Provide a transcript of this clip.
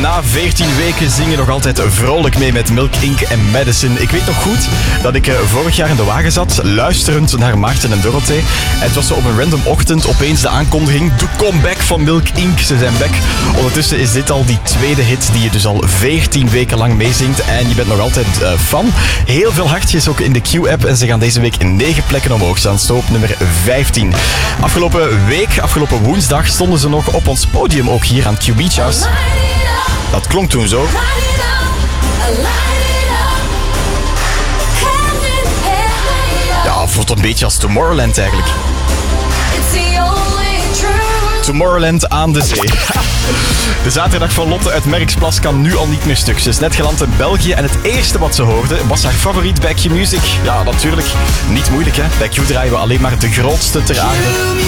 Na 14 weken zing je nog altijd vrolijk mee met Milk Inc. en Madison. Ik weet nog goed dat ik vorig jaar in de wagen zat, luisterend naar Maarten en Dorothee. En het was zo op een random ochtend opeens de aankondiging, de comeback van Milk Inc. Ze zijn back. Ondertussen is dit al die tweede hit die je dus al 14 weken lang meezingt. En je bent nog altijd fan. Heel veel hartjes ook in de Q-app. En ze gaan deze week in 9 plekken omhoog staan. Sto op nummer 15. Afgelopen woensdag, stonden ze nog op ons podium ook hier aan Q Beach House. Dat klonk toen zo. Ja, voelt een beetje als Tomorrowland eigenlijk. Tomorrowland aan de zee. De zaterdag van Lotte uit Merksplas kan nu al niet meer stuk. Ze is net geland in België en het eerste wat ze hoorde was haar favoriet bij Q Music. Ja, natuurlijk. Niet moeilijk, hè. Bij Q draaien we alleen maar de grootste ter aarde.